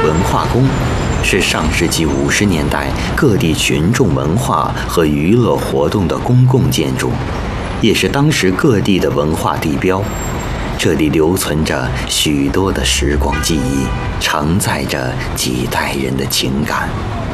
文化宫是上世纪50年代各地群众文化和娱乐活动的公共建筑，也是当时各地的文化地标。这里留存着许多的时光记忆，承载着几代人的情感。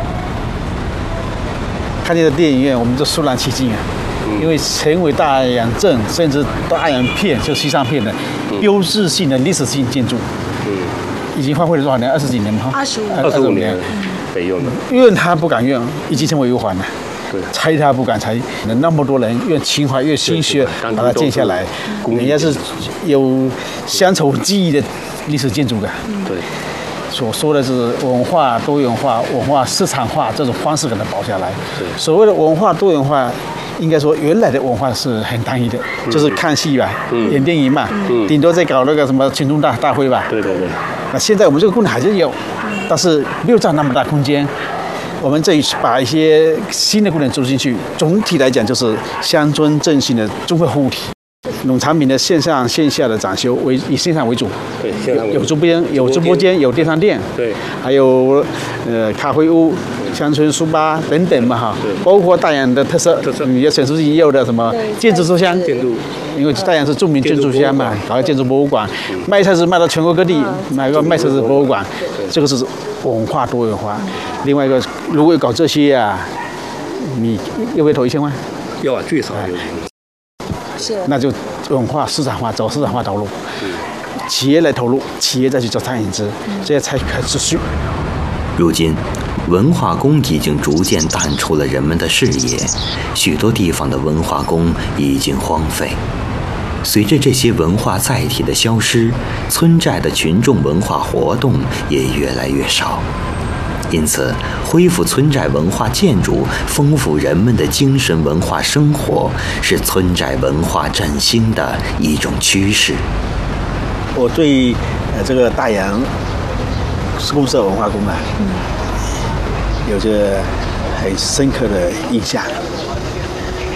看见的电影院，我们就肃然起敬啊！因为成为大安镇甚至大安片，就西藏片的标志性的历史性建筑。已经荒废了多少年？20几年吗 ？25年。北用的。 怨他不敢怨，已经成为忧患了。 对。 拆他不敢拆，那么多人越情怀越心血把它建下来，人家是有乡愁记忆的历史建筑的。 对。 所说的是文化多元化、文化市场化这种方式给它保下来。所谓的文化多元化，应该说原来的文化是很单一的，就是看戏吧，演电影嘛，顶多再搞那个什么群众大会吧。 对。 那现在我们这个功能还是有，但是没有占那么大空间。我们这一次把一些新的功能注入进去，总体来讲就是乡村振兴的综合服务体。农产品的线上线下的展修以线上为主， 对，线上为主， 有直播间，有电商店， 对， 还有咖啡屋、乡村书吧等等嘛哈，包括大安的特色，你要沈书记也有的什么建筑书香，因为大安是著名建筑书香嘛，搞个建筑博物馆，卖菜是卖到全国各地，买个卖菜是博物馆，这个是文化多元化。另外一个，如果搞这些啊，你要不要投1000万？ 要啊，最少有。 那就文化市场化，走市场化道路，企业来投入，企业再去找餐饮资，这些才可持续。 如今，文化宫已经逐渐淡出了人们的视野，许多地方的文化宫已经荒废。随着这些文化载体的消失，村寨的群众文化活动也越来越少。因此，恢复村寨文化建筑，丰富人们的精神文化生活，是村寨文化振兴的一种趋势。 我对这个大洋公社文化宫啊，有着很深刻的印象。